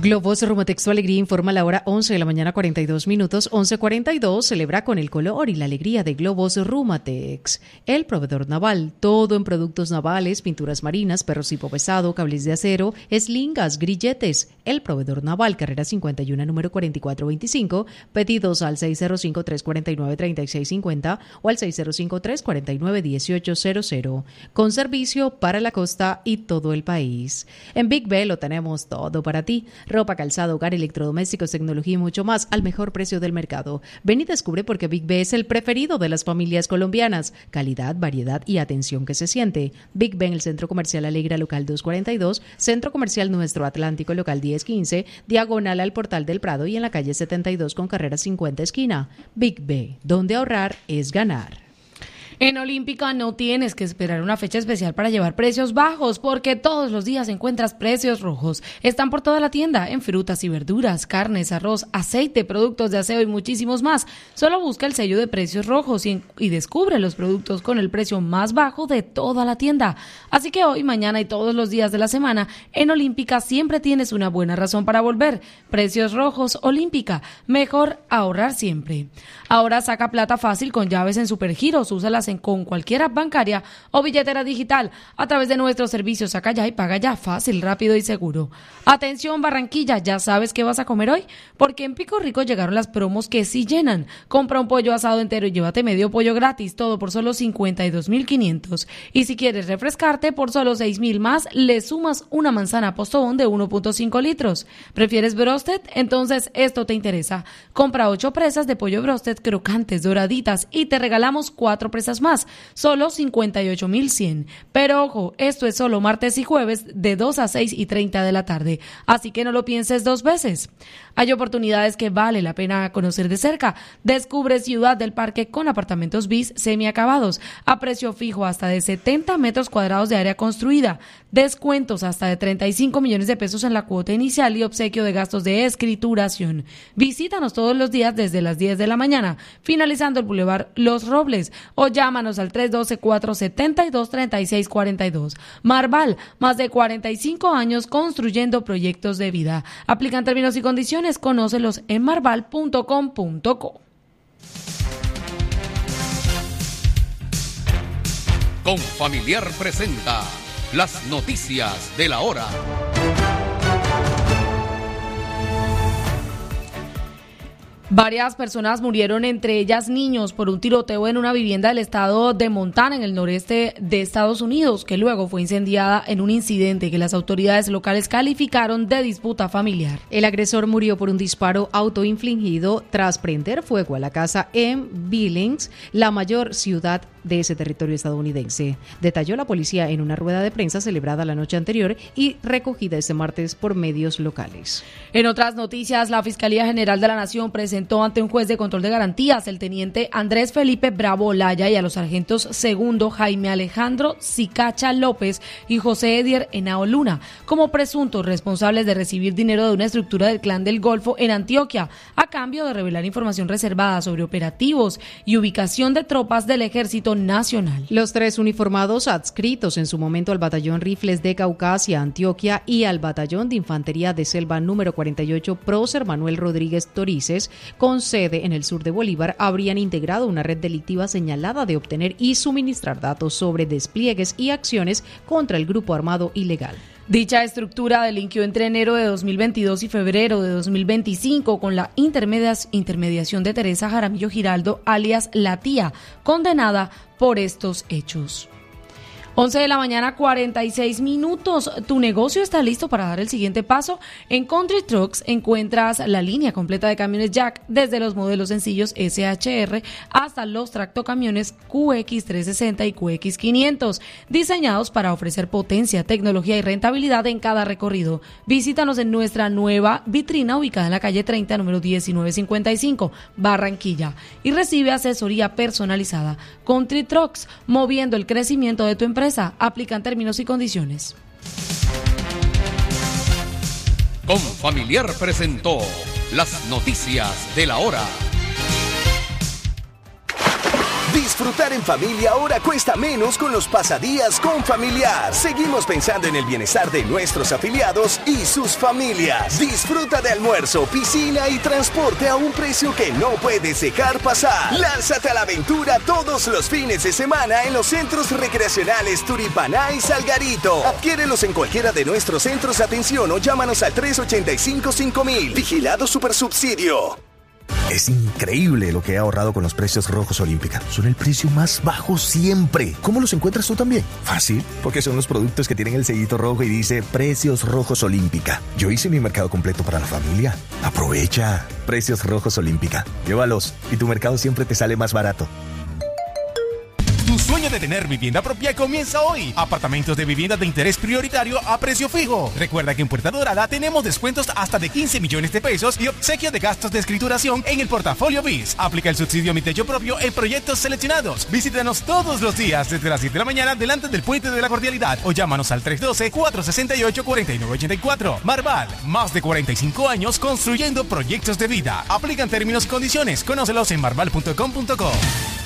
Globos Rumatex, tu alegría, informa la hora 11 de la mañana 42 minutos. 11:42, celebra con el color y la alegría de Globos Rumatex. El proveedor naval, todo en productos navales, pinturas marinas, perros tipo pesado, cables de acero, eslingas, grilletes. El proveedor naval, carrera 51, número 4425, pedidos al 605-349-3650 o al 605-349-1800, con servicio para la costa y todo el país. En Big B lo tenemos todo para ti. Ropa, calzado, hogar, electrodomésticos, tecnología y mucho más al mejor precio del mercado. Ven y descubre por qué Big B es el preferido de las familias colombianas. Calidad, variedad y atención que se siente. Big B en el Centro Comercial Alegra, local 242, Centro Comercial Nuestro Atlántico, local 1015, diagonal al Portal del Prado y en la calle 72 con carrera 50 esquina. Big B, donde ahorrar es ganar. En Olímpica no tienes que esperar una fecha especial para llevar precios bajos, porque todos los días encuentras precios rojos. Están por toda la tienda, en frutas y verduras, carnes, arroz, aceite, productos de aseo y muchísimos más. Solo busca el sello de precios rojos y descubre los productos con el precio más bajo de toda la tienda. Así que hoy, mañana y todos los días de la semana, en Olímpica siempre tienes una buena razón para volver. Precios rojos, Olímpica. Mejor ahorrar siempre. Ahora saca plata fácil con llaves en Supergiros. Úsalas con cualquier app bancaria o billetera digital a través de nuestros servicios Saca Ya y Paga Ya, fácil, rápido y seguro. Atención Barranquilla, ¿ya sabes qué vas a comer hoy? Porque en Pico Rico llegaron las promos que sí llenan. Compra un pollo asado entero y llévate medio pollo gratis, todo por solo 52.500. Y si quieres refrescarte, por solo 6.000 más, le sumas una manzana Postobón de 1.5 litros. ¿Prefieres brosted? Entonces esto te interesa. Compra 8 presas de pollo brosted crocantes, doraditas y te regalamos 4 presas más, solo 58.100. Pero ojo, esto es solo martes y jueves de 2 a 6:30 de la tarde, así que no lo pienses dos veces. Hay oportunidades que vale la pena conocer de cerca. Descubre Ciudad del Parque con apartamentos bis semiacabados, a precio fijo hasta de 70 metros cuadrados de área construida, descuentos hasta de 35 millones de pesos en la cuota inicial y obsequio de gastos de escrituración. Visítanos todos los días desde las 10 de la mañana, finalizando el Boulevard Los Robles, o llámanos al 312-472-3642. Marval, más de 45 años construyendo proyectos de vida. Aplican términos y condiciones, conócelos en marval.com.co. Confamiliar presenta las noticias de la hora. Varias personas murieron, entre ellas niños, por un tiroteo en una vivienda del estado de Montana, en el noreste de Estados Unidos, que luego fue incendiada en un incidente que las autoridades locales calificaron de disputa familiar. El agresor murió por un disparo autoinfligido tras prender fuego a la casa en Billings, la mayor ciudad de ese territorio estadounidense. Detalló la policía en una rueda de prensa celebrada la noche anterior y recogida este martes por medios locales. En otras noticias, la Fiscalía General de la Nación presentó ante un juez de control de garantías el teniente Andrés Felipe Bravo Olaya y a los sargentos segundo Jaime Alejandro Sicacha López y José Edier Henao Luna como presuntos responsables de recibir dinero de una estructura del Clan del Golfo en Antioquia, a cambio de revelar información reservada sobre operativos y ubicación de tropas del Ejército Nacional. Los tres uniformados, adscritos en su momento al Batallón Rifles de Caucasia, Antioquia, y al Batallón de Infantería de Selva número 48, Prócer Manuel Rodríguez Torices, con sede en el sur de Bolívar, habrían integrado una red delictiva señalada de obtener y suministrar datos sobre despliegues y acciones contra el grupo armado ilegal. Dicha estructura delinquió entre enero de 2022 y febrero de 2025 con la intermediación de Teresa Jaramillo Giraldo, alias La Tía, condenada por estos hechos. 11 de la mañana, 46 minutos. ¿Tu negocio está listo para dar el siguiente paso? En Country Trucks encuentras la línea completa de camiones Jack, desde los modelos sencillos SHR hasta los tractocamiones QX360 y QX500, diseñados para ofrecer potencia, tecnología y rentabilidad en cada recorrido. Visítanos en nuestra nueva vitrina ubicada en la calle 30, número 1955, Barranquilla, y recibe asesoría personalizada. Country Trucks, moviendo el crecimiento de tu empresa. Aplican términos y condiciones. Confamiliar presentó las noticias de la hora. Disfrutar en familia ahora cuesta menos con los pasadías Confamiliar. Seguimos pensando en el bienestar de nuestros afiliados y sus familias. Disfruta de almuerzo, piscina y transporte a un precio que no puedes dejar pasar. Lánzate a la aventura todos los fines de semana en los centros recreacionales Turipaná y Salgarito. Adquiérelos en cualquiera de nuestros centros de atención o llámanos al 385-5000. Vigilado Supersubsidio. Es increíble lo que he ahorrado con los precios rojos Olímpica. Son el precio más bajo siempre. ¿Cómo los encuentras tú también? Fácil, porque son los productos que tienen el sellito rojo y dice Precios Rojos Olímpica. Yo hice mi mercado completo para la familia. Aprovecha. Precios Rojos Olímpica. Llévalos y tu mercado siempre te sale más barato. Tu sueño de tener vivienda propia comienza hoy. Apartamentos de vivienda de interés prioritario a precio fijo. Recuerda que en Puerta Dorada tenemos descuentos hasta de 15 millones de pesos y obsequio de gastos de escrituración en el portafolio BIS. Aplica el subsidio Mi Techo Propio en proyectos seleccionados. Visítanos todos los días desde las 7 de la mañana delante del Puente de la Cordialidad o llámanos al 312-468-4984. Marval, más de 45 años construyendo proyectos de vida. Aplican términos y condiciones. Conócelos en marval.com.co.